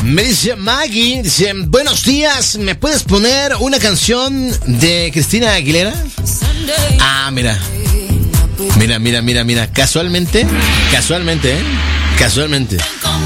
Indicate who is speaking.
Speaker 1: Me dice Maggie, dice, buenos días, ¿me puedes poner una canción de Cristina Aguilera? Ah, mira. Mira. Casualmente,